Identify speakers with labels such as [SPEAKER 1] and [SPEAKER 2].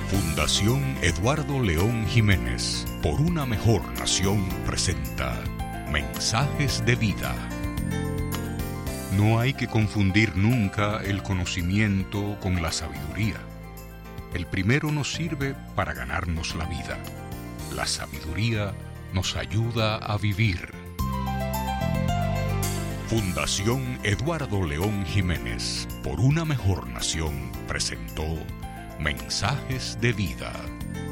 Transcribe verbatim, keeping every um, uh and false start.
[SPEAKER 1] Fundación Eduardo León Jiménez, por una mejor nación, presenta Mensajes de Vida. No hay que confundir nunca el conocimiento con la sabiduría. El primero nos sirve para ganarnos la vida. La sabiduría nos ayuda a vivir. Fundación Eduardo León Jiménez, por una mejor nación, presentó Mensajes de Vida.